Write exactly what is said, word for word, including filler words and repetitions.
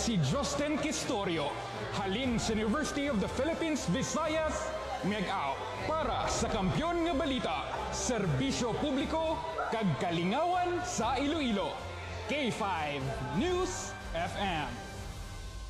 si Justin Kistorio. Halin sa University of the Philippines, Visayas, meg-out para sa Kampyon nga Balita, serbisyo publiko, kag kalingawan sa Iloilo. K five News F M.